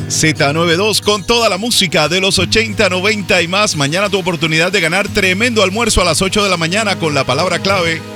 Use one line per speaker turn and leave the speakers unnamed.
Z92 con toda la música de los 80, 90 y más. Mañana tu oportunidad de ganar tremendo almuerzo a las 8 de la mañana con la palabra clave